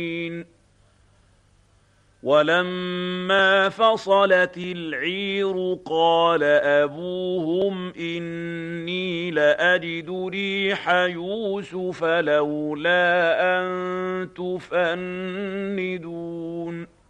ولما فصلت العير قال أبوهم إني لأجد ريح يوسف لولا أن تفندون